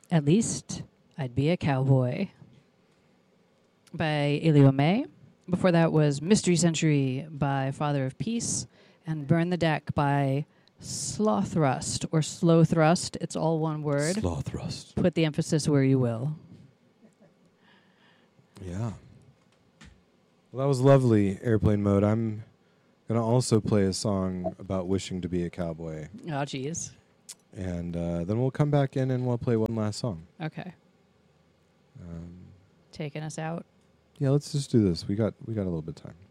At Least I'd Be a Cowboy by Elio May. Before that was Mystery Century by Father of Peace, and Burn the Deck by Slothrust or Slow Thrust. It's all one word. Slothrust. Put the emphasis where you will. Yeah. Well, that was lovely, Airplane Mode. I'm going to also play a song about wishing to be a cowboy. Oh, jeez. And then we'll come back in and we'll play one last song. Okay. Taking us out. Yeah, let's just do this. We got a little bit of time.